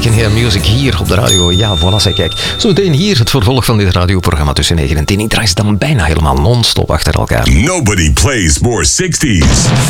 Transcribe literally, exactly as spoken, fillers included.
Can Hear Music hier op de radio. Ja, voilà, zeg, kijk. Zometeen hier het vervolg van dit radioprogramma tussen negen en tien. Ik draai ze dan bijna helemaal non-stop achter elkaar. Nobody plays more sixties.